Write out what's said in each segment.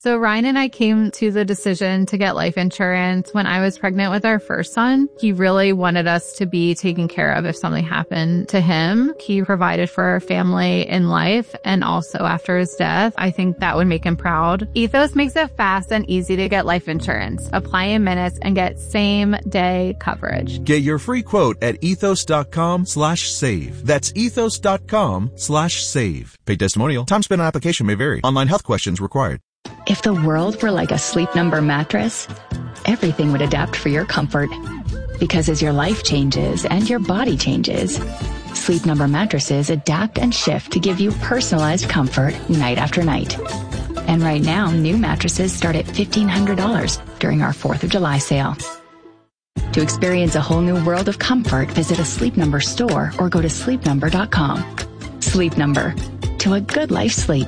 So Ryan and I came to the decision to get life insurance when I was pregnant with our first son. He really wanted us to be taken care of if something happened to him. He provided for our family in life and also after his death. I think that would make him proud. Ethos makes it fast and easy to get life insurance. Apply in minutes and get same-day coverage. Get your free quote at ethos.com/save. That's ethos.com/save. Paid testimonial. Time spent on application may vary. Online health questions required. If the world were like a Sleep Number mattress, everything would adapt for your comfort. Because as your life changes and your body changes, Sleep Number mattresses adapt and shift to give you personalized comfort night after night. And right now, new mattresses start at $1,500 during our 4th of July sale. To experience a whole new world of comfort, visit a Sleep Number store or go to sleepnumber.com. Sleep Number. To a good life sleep.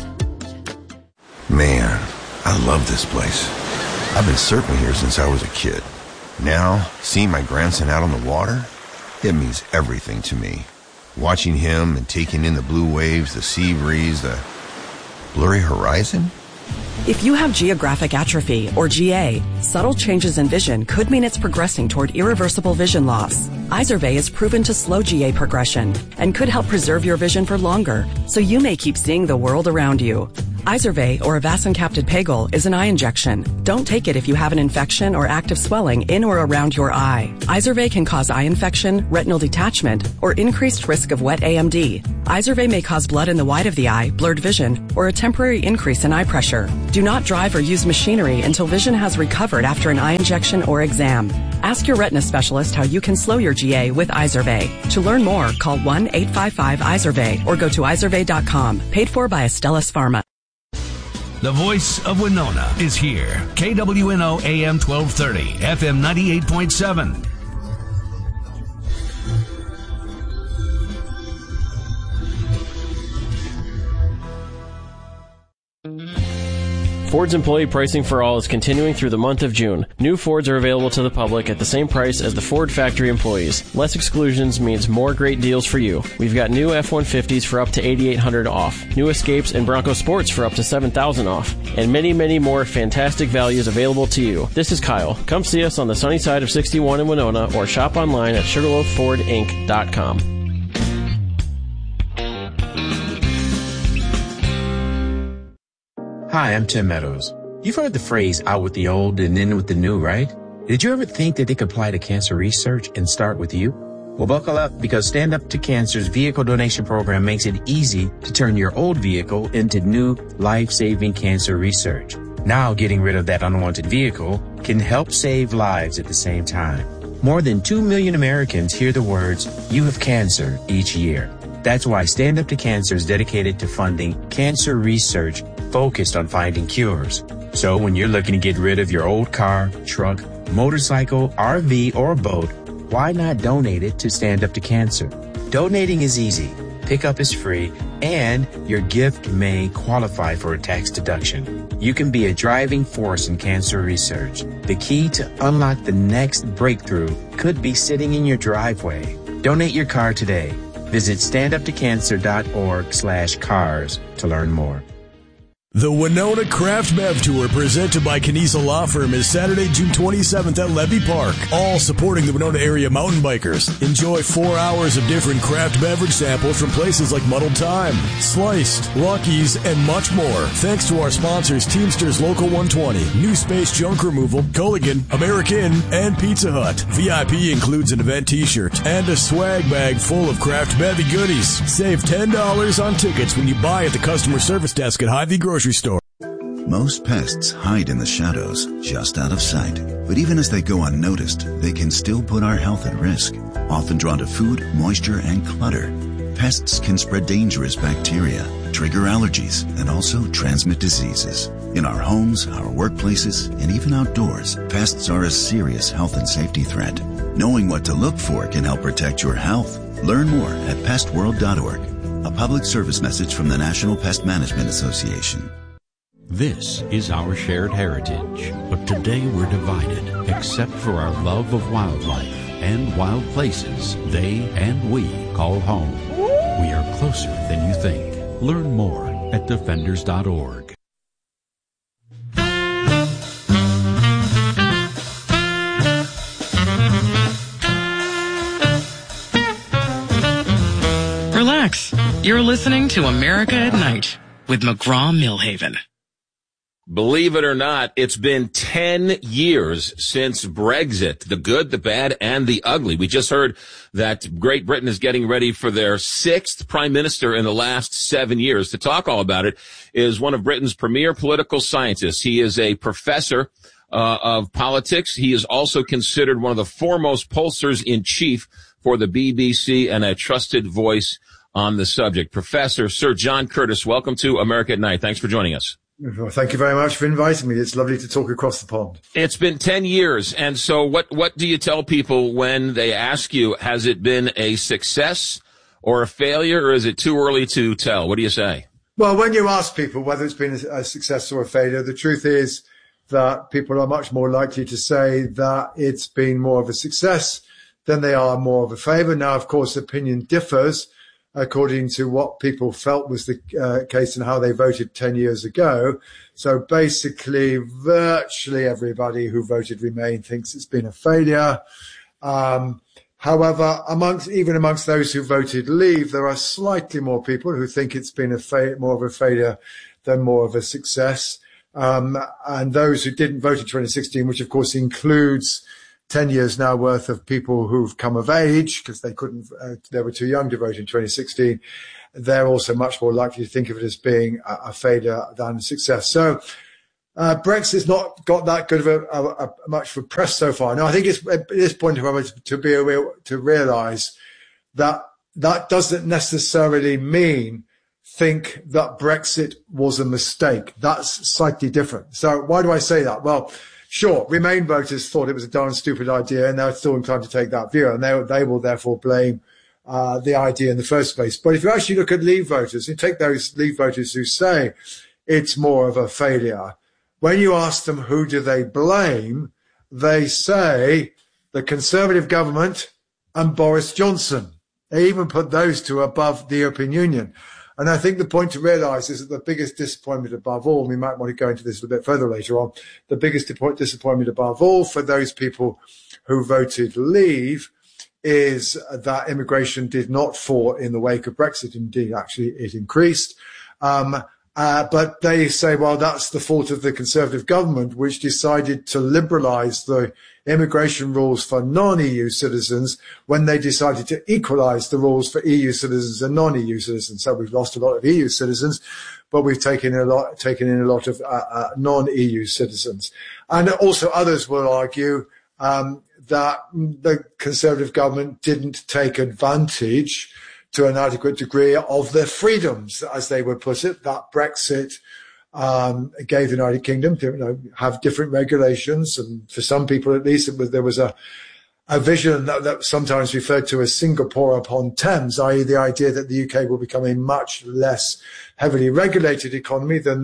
Man, I love this place. I've been surfing here since I was a kid. Now, seeing my grandson out on the water, it means everything to me. Watching him and taking in the blue waves, the sea breeze, the blurry horizon. If you have geographic atrophy, or GA, subtle changes in vision could mean it's progressing toward irreversible vision loss. Izervay is proven to slow GA progression and could help preserve your vision for longer, so you may keep seeing the world around you. Izervay, or avacincaptad pegol, is an eye injection. Don't take it if you have an infection or active swelling in or around your eye. Izervay can cause eye infection, retinal detachment, or increased risk of wet AMD. Izervay may cause blood in the white of the eye, blurred vision, or a temporary increase in eye pressure. Do not drive or use machinery until vision has recovered after an eye injection or exam. Ask your retina specialist how you can slow your GA with Izervay. To learn more, call 1-855-IZERVAY or go to izervay.com. Paid for by Astellas Pharma. The voice of Winona is here. KWNO AM 1230, FM 98.7. Ford's employee pricing for all is continuing through the month of June. New Fords are available to the public at the same price as the Ford factory employees. Less exclusions means more great deals for you. We've got new F-150s for up to $8,800 off, new Escapes and Bronco Sports for up to $7,000 off, and many, many more fantastic values available to you. This is Kyle. Come see us on the sunny side of 61 in Winona or shop online at sugarloafordinc.com. Hi, I'm Tim Meadows. You've heard the phrase out with the old and in with the new, right? Did you ever think that they could apply to cancer research and start with you? Well, buckle up, because Stand Up to Cancer's vehicle donation program makes it easy to turn your old vehicle into new life-saving cancer research. Now, getting rid of that unwanted vehicle can help save lives at the same time. More than 2 million Americans hear the words, "You have cancer," each year. That's why Stand Up to Cancer is dedicated to funding cancer research focused on finding cures. So when you're looking to get rid of your old car, truck, motorcycle, RV, or boat, why not donate it to Stand Up to Cancer? Donating is easy, pickup is free, and your gift may qualify for a tax deduction. You can be a driving force in cancer research. The key to unlock the next breakthrough could be sitting in your driveway. Donate your car today. Visit standuptocancer.org/cars to learn more. The Winona Craft Bev Tour, presented by Canisa Law Firm, is Saturday, June 27th at Levy Park. All supporting the Winona area mountain bikers. Enjoy 4 hours of different craft beverage samples from places like Muddled Time, Sliced, Lucky's, and much more. Thanks to our sponsors, Teamsters Local 120, New Space Junk Removal, Culligan, American, and Pizza Hut. VIP includes an event t-shirt and a swag bag full of craft bevy goodies. Save $10 on tickets when you buy at the customer service desk at Hy-Vee Grocery Store. Most pests hide in the shadows, just out of sight. But even as they go unnoticed, they can still put our health at risk. Often drawn to food, moisture, and clutter, pests can spread dangerous bacteria, trigger allergies, and also transmit diseases. In our homes, our workplaces, and even outdoors, pests are a serious health and safety threat. Knowing what to look for can help protect your health. Learn more at pestworld.org. A public service message from the National Pest Management Association. This is our shared heritage, but today we're divided, except for our love of wildlife and wild places they and we call home. We are closer than you think. Learn more at defenders.org. You're listening to America at Night with McGraw-Milhaven. Believe it or not, it's been 10 years since Brexit, the good, the bad, and the ugly. We just heard that Great Britain is getting ready for their 6th prime minister in the last 7 years. To talk all about it is one of Britain's premier political scientists. He is a professor of politics. He is also considered one of the foremost pollsters in chief for the BBC and a trusted voice on the subject. Professor Sir John Curtice, welcome to America at Night. Thanks for joining us. Well, thank you very much for inviting me. It's lovely to talk across the pond. It's been 10 years. And so what do you tell people when they ask you, has it been a success or a failure, or is it too early to tell? What do you say? Well, when you ask people whether it's been a success or a failure, the truth is that people are much more likely to say that it's been more of a success than they are more of a failure. Now, of course, opinion differs according to what people felt was the case and how they voted 10 years ago. So basically, virtually everybody who voted Remain thinks it's been a failure. However, amongst those who voted Leave, there are slightly more people who think it's been more of a failure than more of a success. And those who didn't vote in 2016, which of course includes 10 years now worth of people who've come of age because they were too young to vote in 2016. They're also much more likely to think of it as being a failure than a success. So, Brexit's not got that good of much for press so far. Now, I think it's at this point to realize that that doesn't necessarily mean think that Brexit was a mistake. That's slightly different. So why do I say that? Well, sure, Remain voters thought it was a darn stupid idea, and they're still inclined to take that view, and they will therefore blame the idea in the first place. But if you actually look at Leave voters, you take those Leave voters who say it's more of a failure, when you ask them who do they blame, they say the Conservative government and Boris Johnson. They even put those two above the European Union. And I think the point to realise is that the biggest disappointment above all, and we might want to go into this a bit further later on, the biggest disappointment above all for those people who voted Leave is that immigration did not fall in the wake of Brexit. Indeed, actually, it increased. But they say, well, that's the fault of the Conservative government, which decided to liberalise the immigration rules for non-EU citizens when they decided to equalise the rules for EU citizens and non-EU citizens. So we've lost a lot of EU citizens, but we've taken in a lot of non-EU citizens. And also others will argue that the Conservative government didn't take advantage to an adequate degree of their freedoms, as they would put it, that Brexit gave the United Kingdom to have different regulations. And for some people, at least, there was a vision that sometimes referred to as Singapore upon Thames, i.e. the idea that the UK will become a much less heavily regulated economy than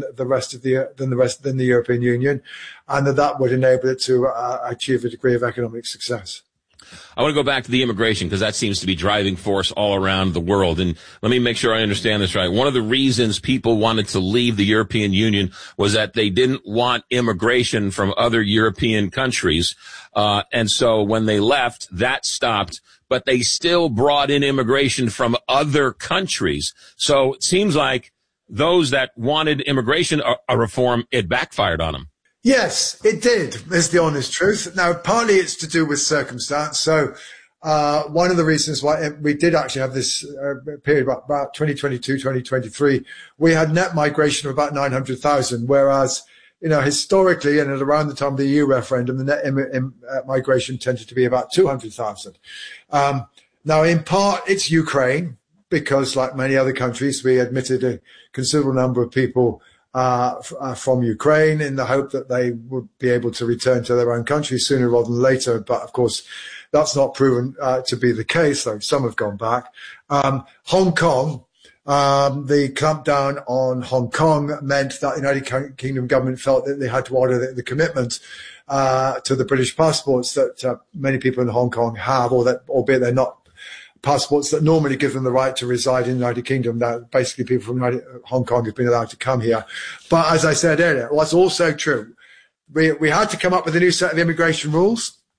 the European Union, and that would enable it to achieve a degree of economic success. I want to go back to the immigration because that seems to be driving force all around the world. And let me make sure I understand this right. One of the reasons people wanted to leave the European Union was that they didn't want immigration from other European countries. And so when they left, that stopped, but they still brought in immigration from other countries. So it seems like those that wanted immigration reform, it backfired on them. Yes, it did, is the honest truth. Now, partly it's to do with circumstance. So one of the reasons why we did actually have this period about 2022, 2023, we had net migration of about 900,000, whereas, historically and at around the time of the EU referendum, the net migration tended to be about 200,000. Now, in part, it's Ukraine, because like many other countries, we admitted a considerable number of people from Ukraine in the hope that they would be able to return to their own country sooner rather than later. But of course, that's not proven to be the case, though some have gone back. Hong Kong, the clampdown on Hong Kong meant that the United Kingdom government felt that they had to honor the commitment to the British passports that many people in Hong Kong have, albeit they're not passports that normally give them the right to reside in the United Kingdom. That basically people from Hong Kong have been allowed to come here. But as I said earlier, what's also true, we had to come up with a new set of immigration rules.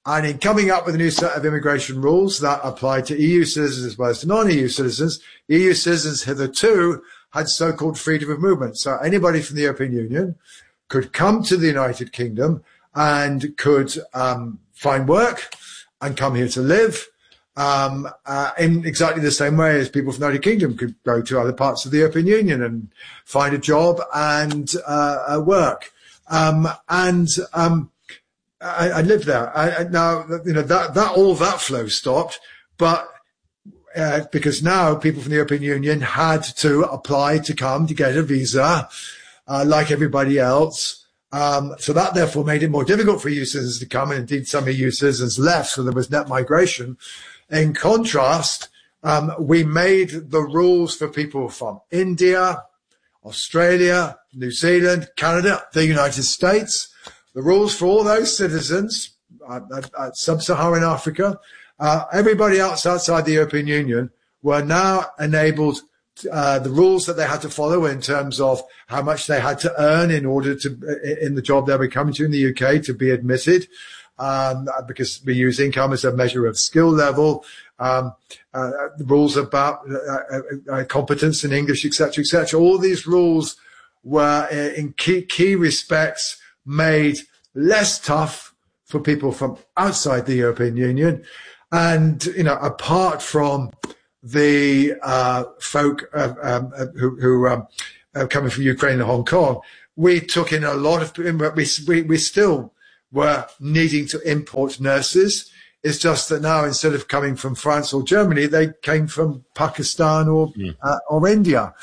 And in coming up with a new set of immigration rules that apply to EU citizens as well as to non-EU citizens, EU citizens hitherto had so-called freedom of movement. So anybody from the European Union could come to the United Kingdom and could find work and come here to live in exactly the same way as people from the United Kingdom could go to other parts of the European Union and find a job and work. I lived there. Now, you know, all that flow stopped, but because now people from the European Union had to apply to come to get a visa, like everybody else. So that therefore made it more difficult for EU citizens to come, and indeed some EU citizens left, so there was net migration. In contrast, we made the rules for people from India, Australia, New Zealand, Canada, the United States. The rules for all those citizens, sub-Saharan Africa, everybody else outside the European Union were now enabled the rules that they had to follow in terms of how much they had to earn in order to, in the job they were coming to in the UK, to be admitted, because we use income as a measure of skill level, the rules about competence in English, etc., etc. All these rules were in key respects made less tough for people from outside the European Union. And, you know, apart from the folk who are coming from Ukraine and Hong Kong, we took in a lot of, we still were needing to import nurses. It's just that now, instead of coming from France or Germany, they came from Pakistan or India.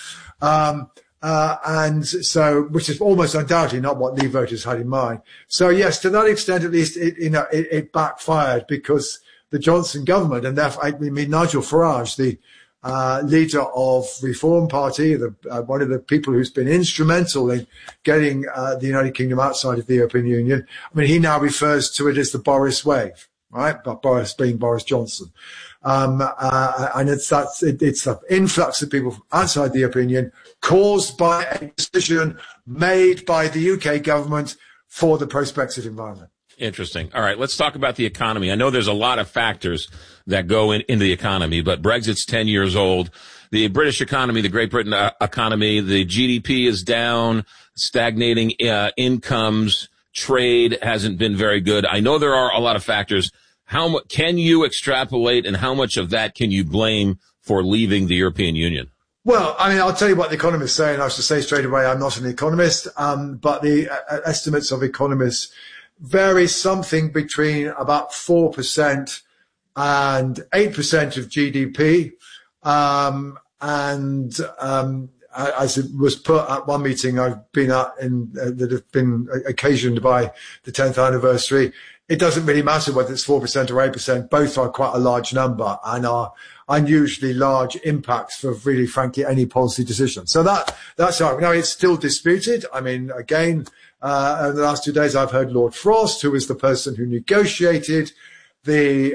And so, which is almost undoubtedly not what Leave voters had in mind. So yes, to that extent, at least, it backfired, because the Johnson government, and therefore, I mean, Nigel Farage, the leader of Reform Party, one of the people who's been instrumental in getting the United Kingdom outside of the European Union. I mean, he now refers to it as the Boris wave, right? But Boris being Boris Johnson. And it's the influx of people from outside the European Union caused by a decision made by the UK government for the post-Brexit environment. Interesting. All right, let's talk about the economy. I know there's a lot of factors that go into the economy, but Brexit's 10 years old. The British economy, the Great Britain economy, the GDP is down, stagnating incomes, trade hasn't been very good. I know there are a lot of factors. How can you extrapolate, and how much of that can you blame for leaving the European Union? Well, I mean, I'll tell you what the economists say, and I should say straight away, I'm not an economist, but the estimates of economists vary something between about 4% and 8% of GDP. As it was put at one meeting I've been at that have been occasioned by the 10th anniversary, it doesn't really matter whether it's 4% or 8%. Both are quite a large number and are unusually large impacts for really, frankly, any policy decision. So that's how. Now, it's still disputed. I mean, again, in the last 2 days, I've heard Lord Frost, who was the person who negotiated the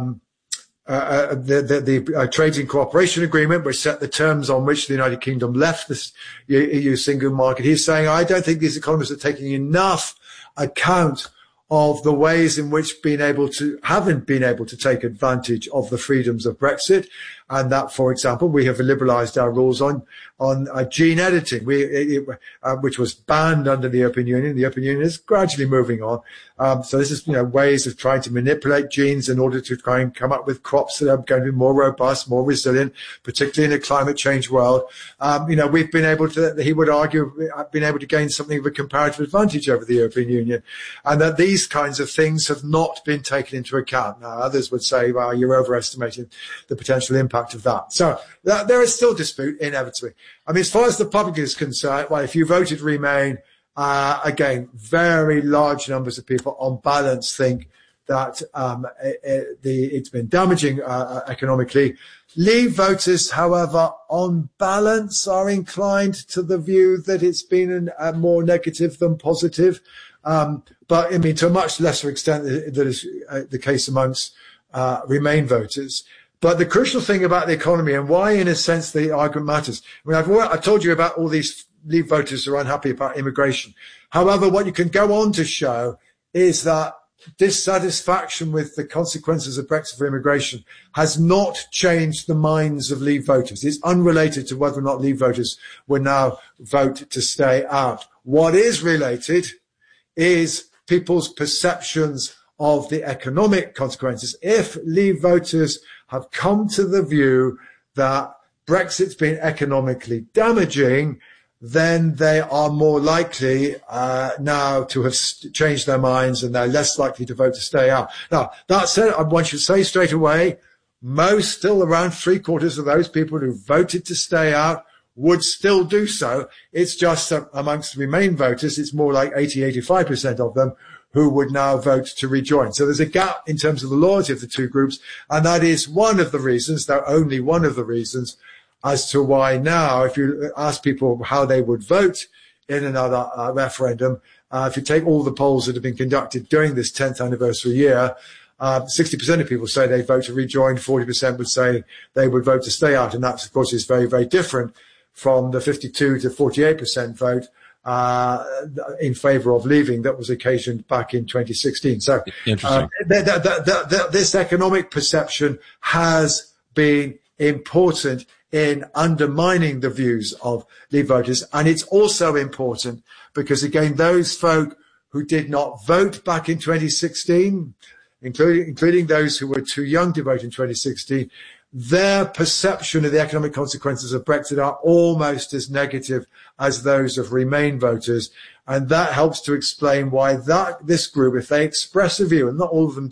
Trading Cooperation Agreement, which set the terms on which the United Kingdom left the EU single market. He's saying, I don't think these economists are taking enough account of the ways in which haven't been able to take advantage of the freedoms of Brexit. And that, for example, we have liberalised our rules on gene editing, which was banned under the European Union. The European Union is gradually moving on. So this is, ways of trying to manipulate genes in order to try and come up with crops that are going to be more robust, more resilient, particularly in a climate change world. We've been able to, he would argue, been able to gain something of a comparative advantage over the European Union, and that these kinds of things have not been taken into account. Now, others would say, well, you're overestimating the potential impact of that. So there is still dispute, inevitably. I mean, as far as the public is concerned, well, if you voted Remain, again, very large numbers of people on balance think that it's been damaging economically. Leave voters, however, on balance, are inclined to the view that it's been more negative than positive. But I mean, to a much lesser extent that is the case amongst Remain voters. But the crucial thing about the economy, and why, in a sense, the argument matters. I mean, I've told you about all these Leave voters who are unhappy about immigration. However, what you can go on to show is that dissatisfaction with the consequences of Brexit for immigration has not changed the minds of Leave voters. It's unrelated to whether or not Leave voters will now vote to stay out. What is related is people's perceptions of the economic consequences. If Leave voters have come to the view that Brexit's been economically damaging, then they are more likely now to have changed their minds, and they're less likely to vote to stay out. Now, that said, one should say straight away, still around 3/4 of those people who voted to stay out would still do so. It's just amongst the Remain voters, it's more like 85% of them who would now vote to rejoin. So there's a gap in terms of the loyalty of the two groups, and that is one of the reasons, though only one of the reasons, as to why now, if you ask people how they would vote in another referendum, if you take all the polls that have been conducted during this 10th anniversary year, 60% of people say they'd vote to rejoin, 40% would say they would vote to stay out. And that, of course, is very, very different from the 52 to 48% vote in favour of leaving that was occasioned back in 2016. So this economic perception has been important in undermining the views of Leave voters. And it's also important because, again, those folk who did not vote back in 2016, including those who were too young to vote in 2016, their perception of the economic consequences of Brexit are almost as negative as those of Remain voters. And that helps to explain why this group, if they express a view, and not all of them